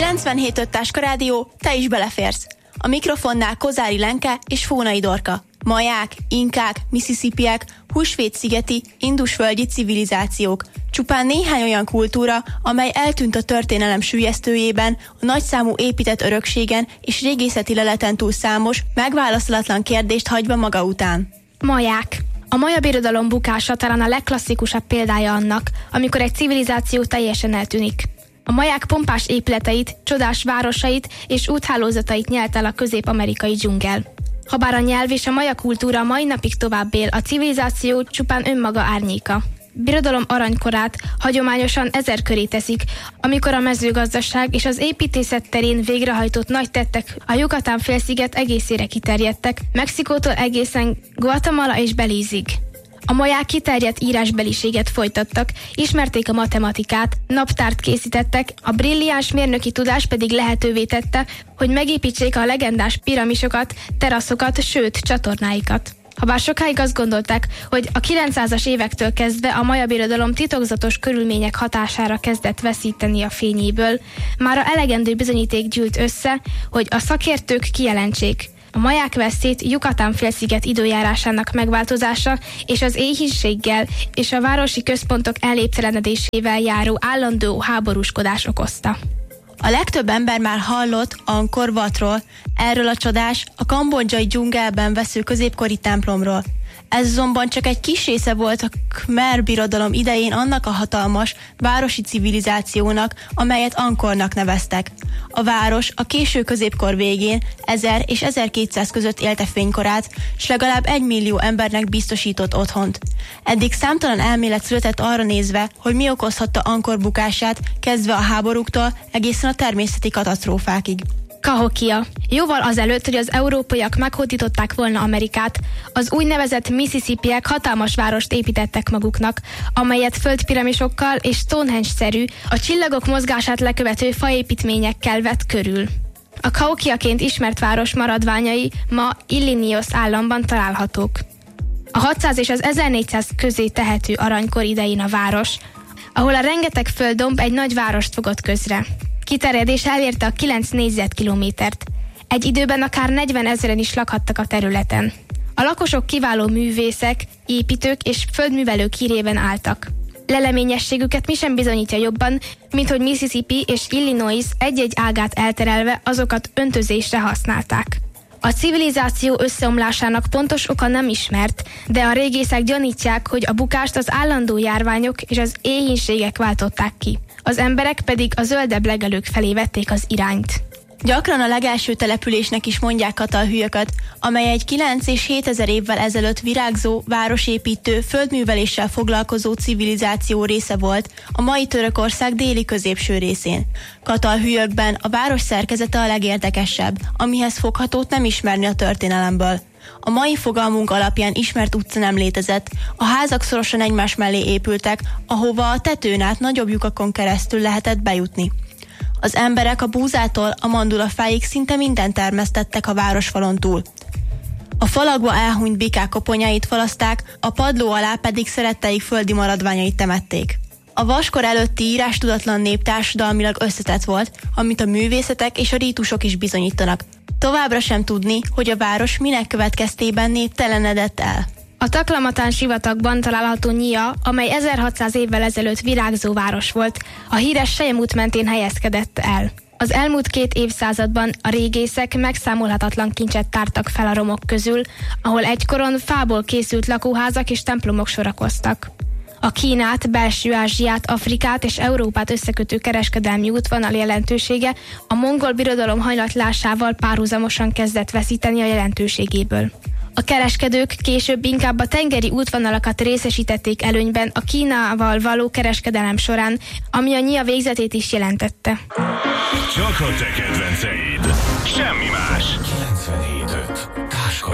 97.5 Táska Rádió, te is beleférsz. A mikrofonnál Kozári Lenke és Fónai Dorka. Maják, inkák, misszissippiek, húsvét-szigeti, indusvölgyi civilizációk. Csupán néhány olyan kultúra, amely eltűnt a történelem süllyesztőjében, a nagyszámú épített örökségen és régészeti leleten túl számos, megválaszolatlan kérdést hagyva maga után. Maják. A maja birodalom bukása talán a legklasszikusabb példája annak, amikor egy civilizáció teljesen eltűnik. A maják pompás épületeit, csodás városait és úthálózatait nyelt el a közép-amerikai dzsungel. Habár a nyelv és a maja kultúra mai napig tovább él, a civilizáció csupán önmaga árnyéka. Birodalom aranykorát hagyományosan 1000 köré teszik, amikor a mezőgazdaság és az építészet terén végrehajtott nagy tettek a Yucatán-félsziget egészére kiterjedtek, Mexikótól egészen Guatemala és Belízig. A maják kiterjedt írásbeliséget folytattak, ismerték a matematikát, naptárt készítettek, a brilliáns mérnöki tudás pedig lehetővé tette, hogy megépítsék a legendás piramisokat, teraszokat, sőt, csatornáikat. Habár sokáig azt gondolták, hogy a 900-as évektől kezdve a maja birodalom titokzatos körülmények hatására kezdett veszíteni a fényéből, mára elegendő bizonyíték gyűlt össze, hogy a szakértők kijelentsék: a maják veszélyt Yucatán-félsziget időjárásának megváltozása és az éhínséggel és a városi központok elnéptelenedésével járó állandó háborúskodás okozta. A legtöbb ember már hallott Angkor Watról, erről a csodás, a kambodzsai dzsungelben vesző középkori templomról. Ez azonban csak egy kis része volt a Khmer birodalom idején annak a hatalmas városi civilizációnak, amelyet Angkornak neveztek. A város a késő középkor végén 1000 és 1200 között élte fénykorát, s legalább 1 millió embernek biztosított otthont. Eddig számtalan elmélet született arra nézve, hogy mi okozhatta Angkor bukását, kezdve a háborúktól egészen a természeti katasztrófákig. Cahokia. Jóval azelőtt, hogy az európaiak meghódították volna Amerikát, az úgynevezett Mississippiek hatalmas várost építettek maguknak, amelyet földpiramisokkal és Stonehenge-szerű, a csillagok mozgását lekövető faépítményekkel vett körül. A Cahokiaként ismert város maradványai ma Illinois államban találhatók. A 600 és az 1400 közé tehető aranykor idején a város, ahol a rengeteg földdomb egy nagy várost fogott közre. Kiterjedése elérte a 9 négyzetkilométert. Egy időben akár 40 000-en is lakhattak a területen. A lakosok kiváló művészek, építők és földművelők hírében álltak. Leleményességüket mi sem bizonyítja jobban, mint hogy Mississippi és Illinois egy-egy ágát elterelve azokat öntözésre használták. A civilizáció összeomlásának pontos oka nem ismert, de a régészek gyanítják, hogy a bukást az állandó járványok és az éhínségek váltották ki. Az emberek pedig a zöldebb legelők felé vették az irányt. Gyakran a legelső településnek is mondják Katalhüjököt, amely egy 9 és 7000 évvel ezelőtt virágzó, városépítő, földműveléssel foglalkozó civilizáció része volt a mai Törökország déli középső részén. Katalhüjökben a város szerkezete a legérdekesebb, amihez foghatót nem ismerni a történelemből. A mai fogalmunk alapján ismert utca nem létezett, a házak szorosan egymás mellé épültek, ahova a tetőn át nagyobb lyukakon keresztül lehetett bejutni. Az emberek a búzától a mandulafáig szinte mindent termesztettek a városfalon túl. A falakba elhunyt bikák koponyait falaszták, a padló alá pedig szeretteik földi maradványait temették. A vaskor előtti írástudatlan nép társadalmilag összetett volt, amit a művészetek és a rítusok is bizonyítanak. Továbbra sem tudni, hogy a város minek következtében néptelenedett el. A Taklamatán sivatagban található Nyia, amely 1600 évvel ezelőtt virágzó város volt, a híres Sejem út mentén helyezkedett el. Az elmúlt 2 évszázadban a régészek megszámolhatatlan kincset tártak fel a romok közül, ahol egykoron fából készült lakóházak és templomok sorakoztak. A Kínát, Belső-Ázsiát, Afrikát és Európát összekötő kereskedelmi útvonal jelentősége a mongol birodalom hajlatlásával párhuzamosan kezdett veszíteni a jelentőségéből. A kereskedők később inkább a tengeri útvonalakat részesítették előnyben a Kínával való kereskedelem során, ami a Nyia végzetét is jelentette. Csak a te kedvenceid, semmi más. 97.